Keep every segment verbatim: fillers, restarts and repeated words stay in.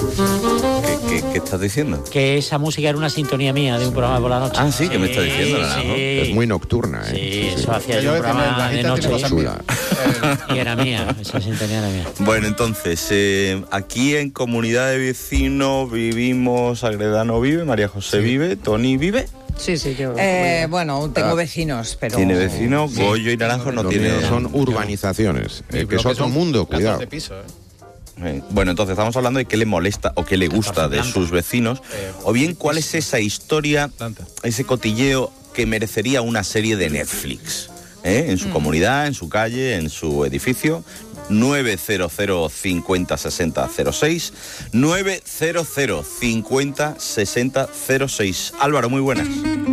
¿Qué, qué, qué estás diciendo? Que esa música era una sintonía mía de un programa por la noche. Ah, sí, ¿qué me estás diciendo, Naranjo? Sí. Es muy nocturna, ¿eh? Sí, Sí, sí. eso hacía yo un programa de noche Chula. y era mía, esa sintonía era mía. Bueno, entonces, eh, aquí en Comunidad de Vecinos vivimos, Agredano vive, María José vive, Tony vive. Sí, sí, yo. Eh, bueno, tengo Ah. vecinos, pero... Tiene vecinos, Sí. Goyo y Naranjo no Lo tiene. mío son urbanizaciones, eh, que es otro mundo, cuidado. De piso, ¿eh? Eh, Bueno, entonces estamos hablando de qué le molesta o qué le gusta de sus vecinos, o bien cuál es esa historia, ese cotilleo que merecería una serie de Netflix, ¿eh? En su comunidad, en su calle, en su edificio. nueve cero cero cincuenta sesenta cero seis nueve cero cero cincuenta sesenta cero seis. Álvaro, muy buenas.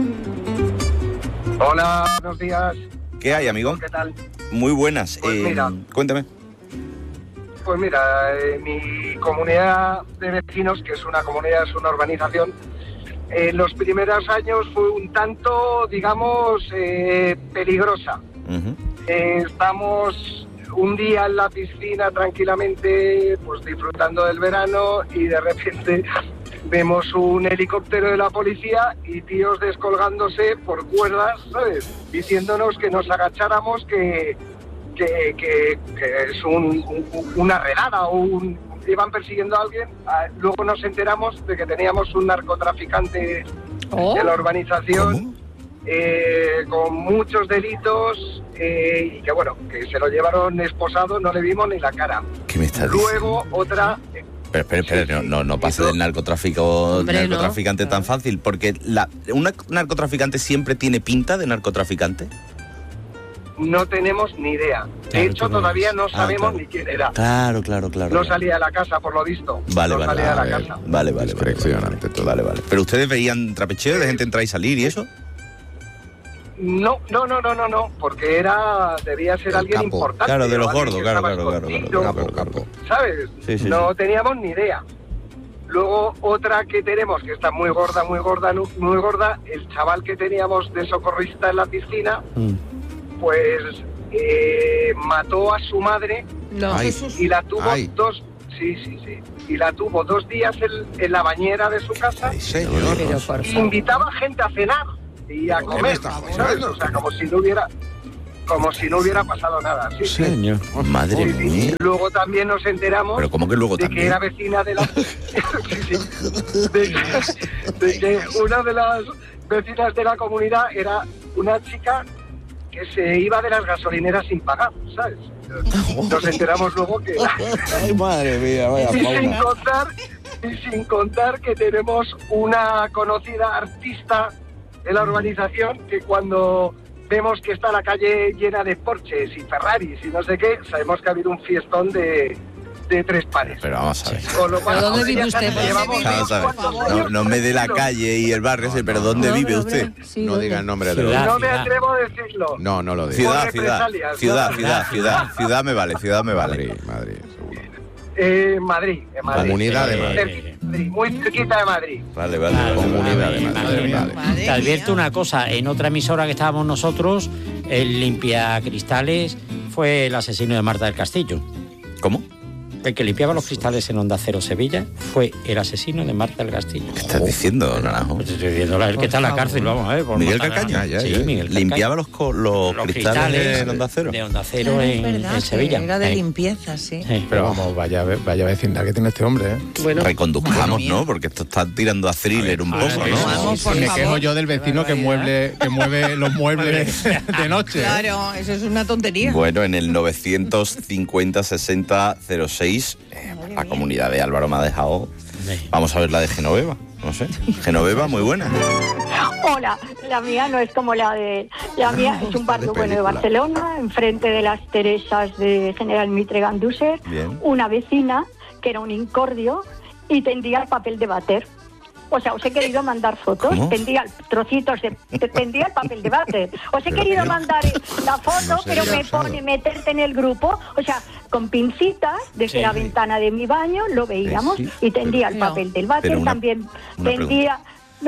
Hola, buenos días. ¿Qué hay, amigo? ¿Qué tal? Muy buenas. Pues Eh, mira. Cuéntame. Pues mira, eh, mi comunidad de vecinos, que es una comunidad, es una urbanización, en los primeros años fue un tanto, digamos, eh, peligrosa. Uh-huh. Eh, estamos un día en la piscina tranquilamente, pues disfrutando del verano, y de repente vemos un helicóptero de la policía y tíos descolgándose por cuerdas, ¿sabes? Diciéndonos que nos agacháramos, que, que, que, que es un, un- una redada o un... iban persiguiendo a alguien. Ah, luego nos enteramos de que teníamos un narcotraficante Oh. de la urbanización. ¿Cómo? Eh, con muchos delitos, eh, y que bueno, que se lo llevaron esposado, no le vimos ni la cara. ¿Qué me estás diciendo? Luego otra... Pero, pero, pero, Sí, no, sí. no, no pase Eso- del narcotráfico, Hombre, no. narcotraficante tan fácil, porque la, un narcotraficante siempre tiene pinta de narcotraficante. No tenemos ni idea. De Claro, hecho, tú no todavía eres. no Ah, sabemos claro. ni quién era. Claro, claro, claro. No claro. salía de la casa, por lo visto. Vale, no vale, salía de vale. la casa. Vale, vale, vale. Discrecionante Vale, todo. vale, vale. Pero ustedes veían trapecheo de gente entrar y salir y eso. No, no, no, no, no, no, porque era, debía ser El alguien capo. importante. Claro, de los o alguien gordos, que claro, estaba claro, claro, claro, escondido, Capo, capo. ¿sabes? Sí, sí, no sí. teníamos ni idea. Luego otra que tenemos, que está muy gorda, muy gorda, nu- muy gorda, el chaval que teníamos de socorrista en la piscina, pues eh, mató a su madre No, Ay. Jesús. y la tuvo Ay. dos, sí, sí, sí, y la tuvo dos días en, en la bañera de su casa. Señor. Pero por Y favor. invitaba gente a cenar y a ¿Qué me comer, estás ¿sabes? contando? O sea, como si no hubiera, como si no hubiera pasado nada. Sí, sí. Señor. Madre Sí, sí. mía. Luego también nos enteramos Pero ¿cómo que luego de también? que era vecina de la... Sí, sí. De, que, de que una de las vecinas de la comunidad era una chica que se iba de las gasolineras sin pagar, ¿sabes? Nos enteramos luego que... Ay, madre mía, vaya Y sin fauna. contar, y sin contar que tenemos una conocida artista en la urbanización que cuando vemos que está la calle llena de Porsches y Ferraris y no sé qué, sabemos que ha habido un fiestón de, de tres pares. Pero vamos a ver. Con lo cual, ¿Pero dónde ahora vive ya usted? sabemos, llevamos Vamos unos a ver. cuantos No, años no me dé la tranquilos. calle y el barrio, ese, pero ¿dónde No, vive no, usted? hombre, sí, No ¿dónde? diga el nombre de Ciudad. los... No me atrevo a decirlo. No, no lo diga. Ciudad, Por ciudad, represalias, ciudad, ¿no? ciudad, ciudad, ciudad me vale, ciudad me Madrid, vale. Madrid, seguro. Eh, Madrid, en Madrid. Comunidad de Madrid. Cerquita, Madrid, muy cerquita de Madrid. Vale, vale, Claro, vale, Comunidad vale. de Madre Madrid. mía. Vale. Te advierto una cosa, en otra emisora que estábamos nosotros, el limpiacristales fue el asesino de Marta del Castillo. ¿Cómo? El que limpiaba los cristales en Onda Cero Sevilla fue el asesino de Marta del Castillo. ¿Qué estás diciendo, Naranjo? Pues estoy diciendo, el que está en la cárcel, vamos a ver. por Miguel matar a- Carcaño. Ya, ya, Sí, ya. Miguel Carcaño. Limpiaba los, co- los, Los cristales en Onda Cero. De Onda Cero Claro, es en, verdad, en que Sevilla. Era de Eh, limpieza, sí. eh. Pero vamos, vaya, vaya vecindad que tiene este hombre, ¿eh? Bueno, Reconduzcamos, Madre mía. ¿no? Porque esto está tirando a thriller un poco, ver, ¿no? Vamos, por me favor. quejo yo del vecino que mueble, que mueve los muebles de noche. ¿eh? Claro, eso es una tontería. Bueno, en el novecientos cincuenta sesenta cero seis, eh, la comunidad de Álvaro me ha dejado. Vamos a ver la de Genoveva, no sé. Genoveva, muy buena. Hola, la mía no es como la de... La mía es un barrio de bueno de película. Barcelona, enfrente de las Teresas de General Mitre Gandúser, Bien. una vecina que era un incordio y tendía el papel de váter. O sea, os he querido mandar fotos, ¿Cómo? tendía trocitos de... te- tendía el papel de váter. Os he Pero querido qué- mandar la foto, No sé, pero me usado. pone meterte en el grupo, o sea, con pincitas, desde Sí. la ventana de mi baño, lo veíamos, Sí, y tendía el pero- papel del váter, pero una- también una tendía... No,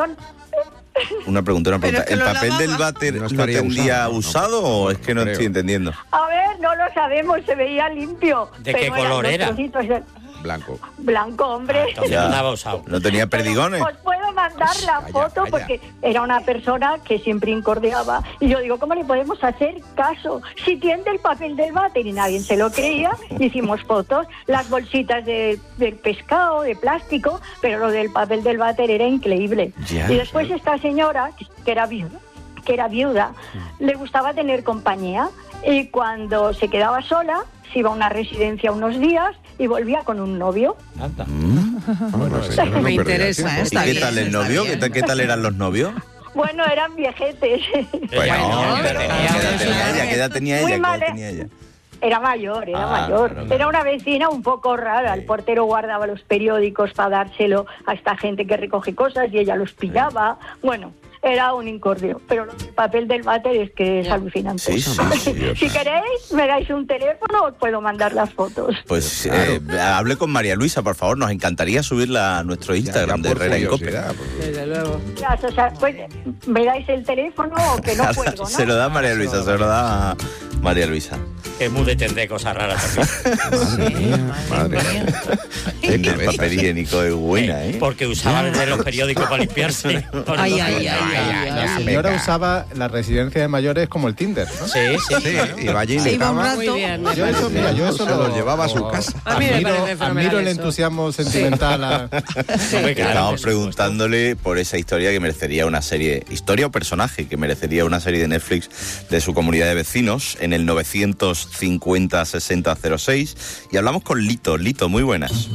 Una pregunta, una Pero pregunta. es que ¿El lo papel lavaba. del váter No lo estaría tendría usado, ¿no? usado o es que no Creo. estoy entendiendo? A ver, no lo sabemos, se veía limpio. ¿De pero qué eran color los era? trocitos de- blanco. Blanco, hombre. Ya. Estaba usado. No tenía Pero perdigones. os puedo mandar la Calla, foto calla. porque era una persona que siempre incordiaba. Y yo digo, ¿cómo le podemos hacer caso? Si tiende el papel del váter y nadie se lo creía, hicimos fotos, las bolsitas de, del pescado, de plástico, pero lo del papel del váter era increíble. Ya. Y después esta señora, que era viuda, que era viuda, le gustaba tener compañía. Y cuando se quedaba sola, se iba a una residencia unos días y volvía con un novio. Anda. Bueno, señora, no me perdía interesa, tiempo. ¿eh? ¿Y Está qué bien, tal el está novio? bien. ¿Qué tal, qué tal eran los novios? Bueno, eran viejetes. Bueno, pero ¿qué tenía- edad tenía ella? ¿Qué edad tenía Muy ella? ¿Qué mal, edad ¿eh? tenía ella? Era mayor, era Ah, mayor. claro, claro. Era una vecina un poco rara. El portero guardaba los periódicos para dárselo a esta gente que recoge cosas y ella los pillaba. Bueno, era un incordio. Pero el papel del váter es que es alucinante. Sí, sí, sí. Si queréis, me dais un teléfono, os puedo mandar las fotos. Pues eh, hable con María Luisa, por favor. Nos encantaría subirla a nuestro Instagram de por Herrera y Cope. curiosidad, pues, Desde luego. Ya, o sea, pues, ¿me dais el teléfono o que no cuelgo, no? Se lo da María Luisa, se lo da a María Luisa. Que muy de tendré cosas raras también. madre mía, madre mía. El Qué cabeza papel esa. higiénico es buena, ¿eh? Porque usaba desde los periódicos para limpiarse. Ay, ay, ay, ay, La ay. señora venga. usaba la residencia de mayores como el Tinder, ¿no? Sí, sí, sí. Iba allí, Se iba un invitaba, rato. Muy bien, me Yo eso, mira, yo eso se lo, los llevaba a su lo- casa. A mí me admiro, parece fenomenal admiro el eso. entusiasmo sentimental. A, Hombre, claro, Estamos por preguntándole por esa historia que merecería una serie, historia o personaje que merecería una serie de Netflix de su comunidad de vecinos en el novecientos cincuenta sesenta cero seis. Y hablamos con Lito. Lito, muy buenas.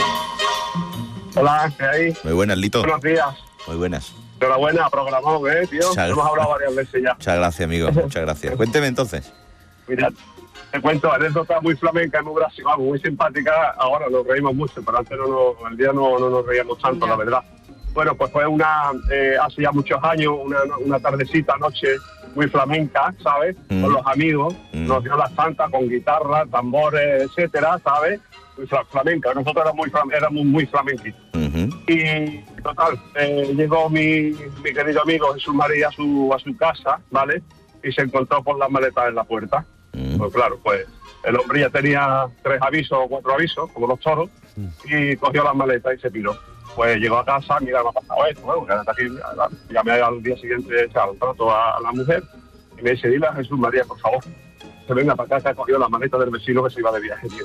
Hola, ¿qué hay? Muy buenas, Lito. Buenos días. Muy buenas. Enhorabuena, programado, ¿eh, tío? Muchas Hemos hablado varias veces ya. Muchas gracias, amigo. Muchas gracias. Cuénteme entonces. Mira, te cuento anécdota muy flamenca, muy brasileña, muy simpática. Ahora nos reímos mucho, pero antes no nos, el día no, no nos reíamos tanto, la verdad. Bueno, pues fue una, eh, hace ya muchos años, una, una tardecita, noche muy flamenca, ¿sabes? Mm. Con los amigos, Mm. nos dio la santa con guitarra, tambores, etcétera, ¿sabes? Muy fla- flamenca, nosotros éramos muy, flam- éramos muy flamenquitos. Ujú. Y total, eh, llegó mi, mi querido amigo Jesús María a su, a su casa, ¿vale? Y se encontró con las maletas en la puerta. Mm. Pues claro, pues el hombre ya tenía tres avisos o cuatro avisos, como los toros, y cogió las maletas y se piró. Pues llegó a casa, mira, me ha pasado esto, bueno, que hasta aquí, llamé al día siguiente, o sea, al trato a, a la mujer, y me dice, dile a Jesús María, por favor, que venga para acá, que ha cogido la maleta del vecino que se iba de viaje, tío.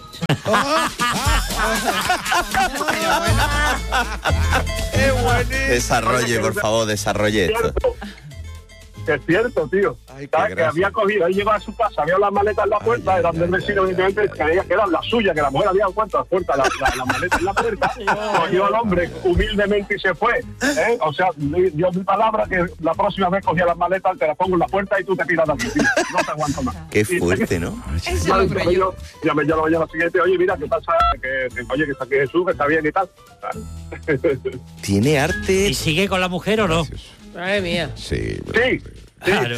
Desarrolle, por favor, desarrolle esto. Cierto. Es cierto, tío. Ay, qué ¿Sabes? Que gracia. había cogido, él llegó a su casa, vio las maletas en la puerta, Ay, eran ay, del ay, vecino, ay, evidentemente, ay, creía que eran las suyas, que la mujer había puesto las puertas, la, la, la maleta en la puerta, cogió al hombre humildemente y se fue. ¿eh? O sea, dio mi palabra que la próxima vez cogía las maletas, te las pongo en la puerta y tú te tiras de aquí, tío. No te aguanto más. Qué Y- fuerte, ¿no? Eso Ya, lo creo yo. ya me llamo ya la siguiente, oye, mira, ¿qué pasa? Que, que, oye, que está aquí Jesús, que está bien y tal. Tiene arte. ¿Y sigue con la mujer o no? Madre mía. Sí. Sí, Claro.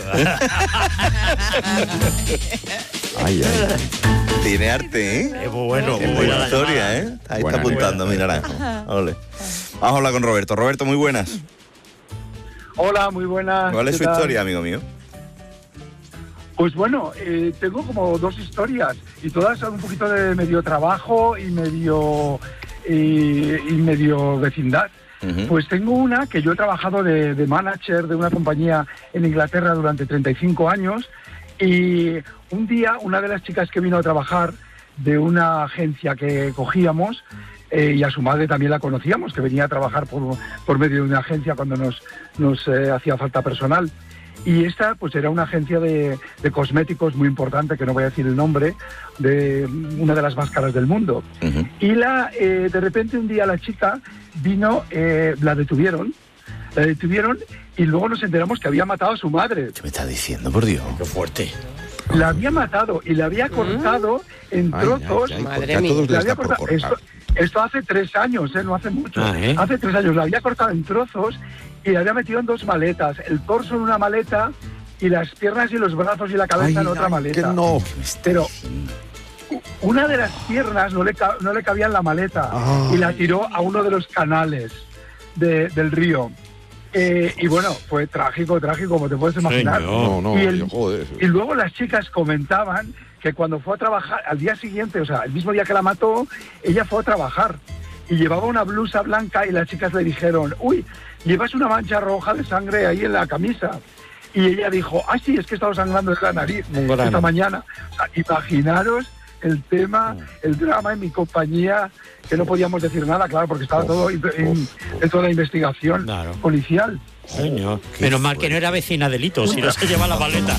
Ay, ay. Tiene arte, ¿eh? Es muy bueno, Qué muy buena buena la historia, llamada. ¿eh? Ahí Buena está apuntando mi naranjo. Ole. Vamos a hablar con Roberto. Roberto, muy buenas. Hola, muy buenas. ¿Cuál es ¿qué su tal? historia, amigo mío? Pues bueno, eh, tengo como dos historias y todas son un poquito de medio trabajo y medio y, y medio vecindad. Ujú. Pues tengo una que yo he trabajado de, de manager de una compañía en Inglaterra durante treinta y cinco años y un día una de las chicas que vino a trabajar de una agencia que cogíamos eh, y a su madre también la conocíamos, que venía a trabajar por, por medio de una agencia cuando nos, nos eh, hacía falta personal. Y esta pues era una agencia de, de cosméticos muy importante, que no voy a decir el nombre, de una de las más caras del mundo. Ujú. Y la, eh, de repente un día la chica vino, eh, la detuvieron, la detuvieron y luego nos enteramos que había matado a su madre. ¿Qué me estás diciendo, por Dios? Qué fuerte. La había matado y la había cortado en Ay, trozos. ay, ay, Madre porque a mía. todos La les había da por cortado- cortar. esto, esto hace tres años, ¿eh? No hace mucho. Ah, ¿eh? Hace tres años la había cortado en trozos y la había metido en dos maletas. El torso en una maleta y las piernas y los brazos y la cabeza Ay, en otra ay, maleta. que no. Pero una de las piernas no le, ca- no le cabía en la maleta Ay. y la tiró a uno de los canales de- del río. Eh, y bueno, fue trágico, trágico, como te puedes imaginar. No, no, y, el- joder. y luego las chicas comentaban que cuando fue a trabajar, al día siguiente, o sea, el mismo día que la mató, ella fue a trabajar y llevaba una blusa blanca y las chicas le dijeron, uy, llevas una mancha roja de sangre ahí en la camisa. Y ella dijo, ah, sí, es que he estado sangrando de la nariz esta mañana. O sea, imaginaros el tema, el drama en mi compañía, que no podíamos decir nada, claro, porque estaba todo en, en, en toda la investigación Claro. policial. Señor. Menos mal que no era vecina de Lito, si no se lleva la maleta.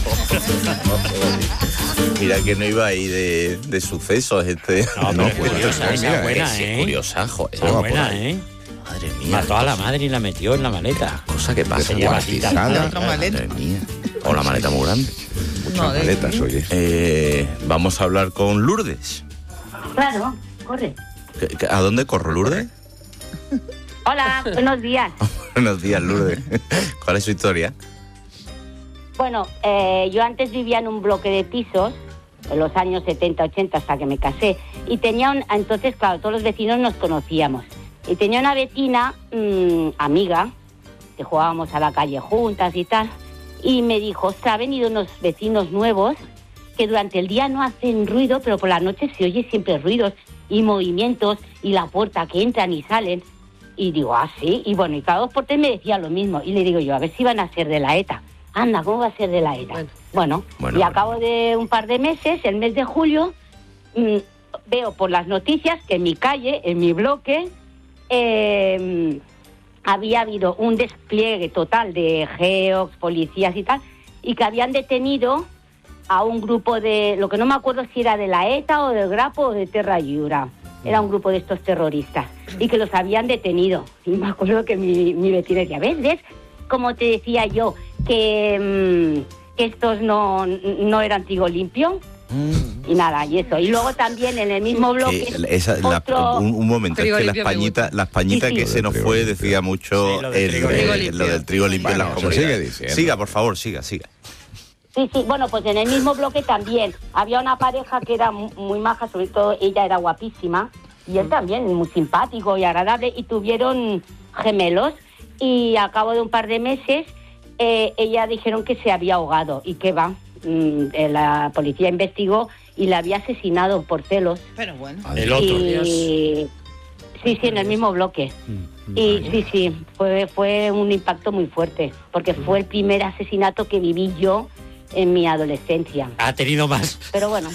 Mira que no iba ahí de, de sucesos este. No, pero es curiosa, esa mira, buena, es ¿eh? curiosa, joder. Esa buena, ¿eh? Madre mía. Mató a la madre y la metió en la maleta. Cosa que pasa. Se lleva Descuartizada. Otra maleta. Madre mía. O la maleta muy grande. Muchas No, de- maletas, oye. Eh, vamos a hablar con Lourdes. Claro, corre. ¿Qué- qué- ¿A dónde corro, Lourdes? Hola, buenos días. Buenos días, Lourdes. ¿Cuál es su historia? Bueno, eh, yo antes vivía en un bloque de pisos, en los años setenta, ochenta, hasta que me casé, y tenía un, entonces, claro, todos los vecinos nos conocíamos, y tenía una vecina, mmm, amiga, que jugábamos a la calle juntas y tal, y me dijo, se han venido unos vecinos nuevos que durante el día no hacen ruido, pero por la noche se oye siempre ruidos y movimientos, y la puerta que entran y salen, y digo, ah, sí, y bueno, y cada dos por tres me decía lo mismo, y le digo yo, a ver si van a ser de la ETA. Anda, ¿cómo va a ser de la ETA? Bueno, bueno, Bueno, y a bueno. cabo de un par de meses, el mes de julio, mmm, veo por las noticias que en mi calle, en mi bloque, eh, había habido un despliegue total de geox, policías y tal, y que habían detenido a un grupo de, lo que no me acuerdo si era de la ETA o del Grapo o de Terra Lliure. Era un grupo de estos terroristas, y que los habían detenido. Y me acuerdo que mi, mi vecina decía, ¿ves, ves? Como te decía yo, que, mmm, que estos no, no eran trigo limpio. Y nada, y eso. Y luego también en el mismo bloque... Que esa- la- otro- un, un momento, es Trigo que las limpio me pañitas, las pañitas Sí, sí. que se nos Trigo fue limpio. decía mucho Sí, lo del el- trigo el- limpio. lo del trigo limpio en Bueno, las se comunidades. sigue diciendo. Siga, por favor, siga, siga. Sí, sí, bueno, pues en el mismo bloque también había una pareja que era mu- muy maja, sobre todo ella era guapísima, y él también, muy simpático y agradable, y tuvieron gemelos, y al cabo de un par de meses, eh, ella dijeron que se había ahogado, y que va, mm, eh, la policía investigó y la había asesinado por celos. Pero bueno. El otro. Y... Sí, sí, en el mismo bloque. Y sí, sí, fue, fue un impacto muy fuerte, porque fue el primer asesinato que viví yo en mi adolescencia. Ha tenido más. Pero bueno,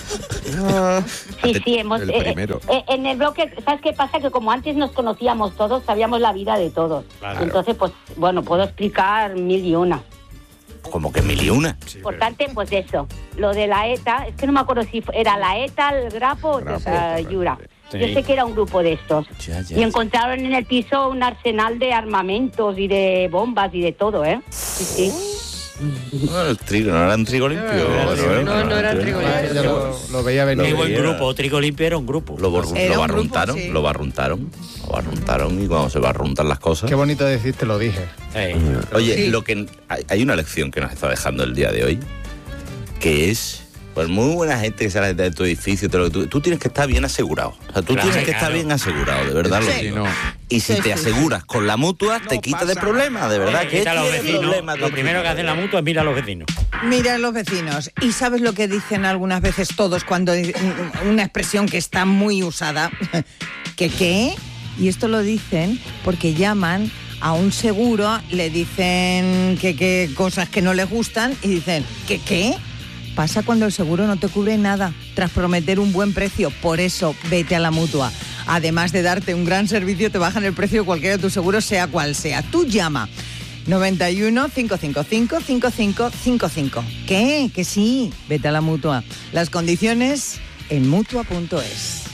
sí, sí, hemos... El eh, primero. eh, en el bloque, ¿sabes qué pasa? Que como antes nos conocíamos todos, sabíamos la vida de todos. Claro. Entonces, pues, bueno, puedo explicar mil y una. Como que mil y una. Importante, pues eso, lo de la ETA, es que no me acuerdo si fue- era la ETA, el Grapo o Grapo, Terra correcto. Lliure. Sí. Yo sé que era un grupo de estos. Ya, ya, Y ya. encontraron en el piso un arsenal de armamentos y de bombas y de todo, ¿eh? Sí, sí. Bueno, el trigo, no eran trigo limpio. pero, eh, no, no eran trigo limpio. Yo lo, lo veía venir. Qué buen veía. grupo, Trigo Limpio era un grupo. Lo, borru- Era lo un grupo, barruntaron, sí. lo barruntaron, lo barruntaron, y cuando se barruntan las cosas... Qué bonito decir, te lo dije. Eh, Oye, Sí. lo que hay, hay una lección que nos está dejando el día de hoy, que es, pues muy buena gente que sale de tu edificio, te lo- tú, tú tienes que estar bien asegurado. O sea, tú Claro, tienes que estar claro. bien asegurado, de verdad. lo Sí. digo. no. Y si Sí, te sí. aseguras con la mutua, te quitas de problemas, de verdad. que quita a los tienes vecinos. problemas Lo de- primero que hace la mutua es mirar a los vecinos. Mira los vecinos. ¿Y sabes lo que dicen algunas veces todos cuando di- una expresión que está muy usada? ¿Que qué? Y esto lo dicen porque llaman a un seguro, le dicen que qué cosas que no les gustan y dicen ¿que qué? Pasa cuando el seguro no te cubre nada tras prometer un buen precio. Por eso vete a la Mutua. Además de darte un gran servicio, te bajan el precio de cualquiera de tus seguros, sea cual sea. Tú llama. noventa y uno, cinco cinco cinco, cinco cinco cinco cinco. ¿Qué? Que sí, vete a la Mutua. Las condiciones en mutua punto es.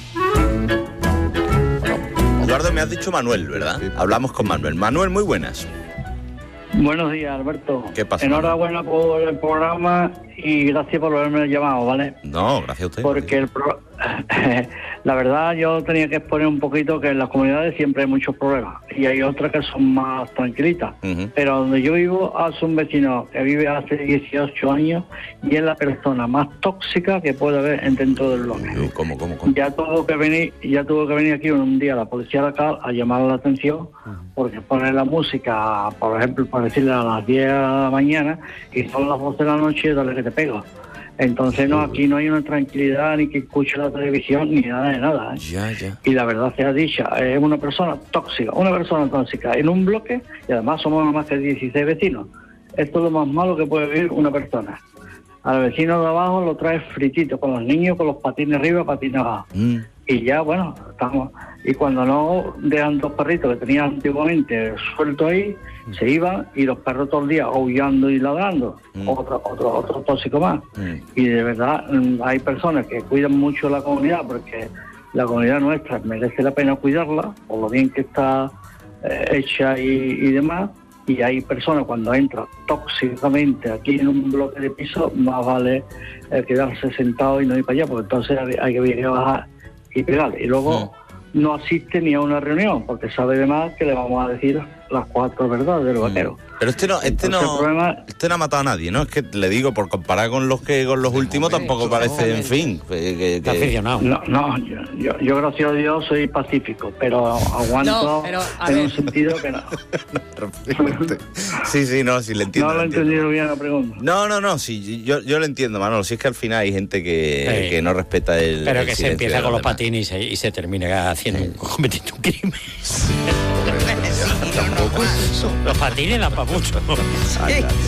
Eduardo, me has dicho Manuel, ¿verdad? Hablamos con Manuel. Manuel, muy buenas. Buenos días, Alberto. ¿Qué pasa, Enhorabuena por el programa y gracias por haberme llamado, ¿vale? No, gracias a usted. Porque el, pro- La verdad, yo tenía que exponer un poquito que en las comunidades siempre hay muchos problemas y hay otras que son más tranquilitas. Uh-huh. Pero donde yo vivo, hace un vecino que vive hace dieciocho años y es la persona más tóxica que puede haber dentro del bloque. ¿Cómo, cómo, cómo? Ya tuvo que venir, ya tuvo que venir aquí un día la policía local a llamar la atención porque pone la música, por ejemplo, para decirle a las diez de la mañana y son las doce de la noche y dale que te pego. Entonces no, aquí no hay una tranquilidad ni que escuche la televisión ni nada de nada, ¿eh? Ya, ya. Y la verdad sea dicha, es una persona tóxica, una persona tóxica en un bloque y además somos más que dieciséis vecinos. Esto es lo más malo que puede vivir una persona. Al vecino de abajo lo trae fritito, con los niños con los patines arriba, patines abajo. Mm. Y ya, bueno, estamos... Y cuando no dejan dos perritos que tenían antiguamente sueltos ahí, mm. se iban y los perros todo el día aullando y ladrando. Mm. Otro, otro, otro tóxico más. Mm. Y de verdad hay personas que cuidan mucho la comunidad porque la comunidad nuestra merece la pena cuidarla, por lo bien que está eh, hecha y, y demás. Y hay personas cuando entran tóxicamente aquí en un bloque de piso, más vale eh, quedarse sentado y no ir para allá, porque entonces hay, hay que venir a bajar y pegar. Y luego mm. no asiste ni a una reunión, porque sabe de más que le vamos a decir las cuatro verdades del vaquero. Mm. Pero este no, este entonces, no, problema... este no ha matado a nadie, ¿no? Es que le digo, por comparar con los que con los no, últimos, hombre, tampoco parece, no, en fin, que, que, está aficionado. No, no, yo, yo, yo gracias a Dios soy pacífico, pero aguanto no, pero, en ver. un sentido que no. sí, sí, no, sí le entiendo. No lo he entendido bien la pregunta. No, no, no, sí, yo, yo lo entiendo, Manolo. Si es que al final hay gente que, sí. que no respeta el Pero el que se empieza con los demás. patines y se, y se termina haciendo sí. cometiendo un crimen. Sí. Los patines dan para mucho.